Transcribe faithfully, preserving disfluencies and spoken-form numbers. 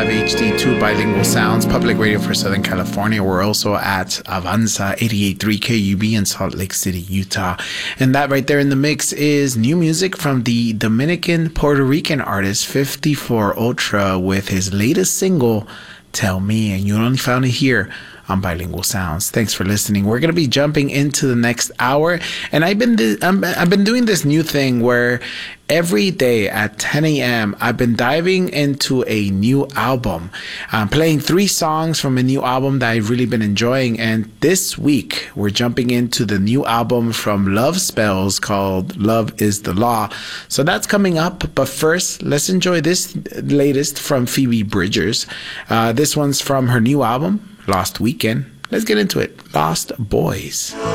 five H D two Bilingual Sounds, public radio for Southern California. We're also at Avanza eighty-eight point three K U B in Salt Lake City, Utah. And that right there in the mix is new music from the Dominican Puerto Rican artist fifty-four Ultra with his latest single, Tell Me. And you only found it here on Bilingual Sounds. Thanks for listening. We're going to be jumping into the next hour, and I've been th- I've been doing this new thing where every day at ten a.m. I've been diving into a new album. I'm playing three songs from a new album that I've really been enjoying, and this week we're jumping into the new album from Love Spells called Love Is the Law. So that's coming up, but first let's enjoy this latest from Phoebe Bridgers. Uh, this one's from her new album, Lost Weekend. Let's get into it. Lost Boys.